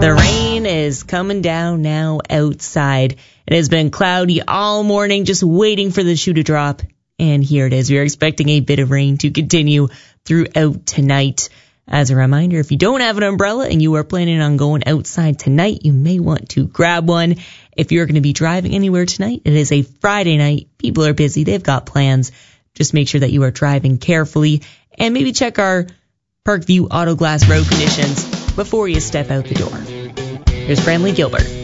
The rain is coming down now outside. It has been cloudy all morning, just waiting for the shoe to drop. And here it is. We are expecting a bit of rain to continue throughout tonight. As a reminder, if you don't have an umbrella and you are planning on going outside tonight, you may want to grab one. If you're going to be driving anywhere tonight, it is a Friday night. People are busy. They've got plans. Just make sure that you are driving carefully and maybe check our Parkview Auto Glass road conditions before you step out the door. Here's Brantley Gilbert.